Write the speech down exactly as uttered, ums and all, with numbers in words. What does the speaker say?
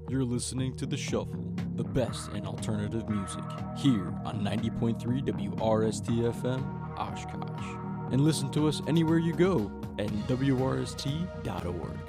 You're listening to The Shuffle, the best in alternative music, here on ninety point three W R S T F M, Oshkosh. And listen to us anywhere you go at W R S T dot org.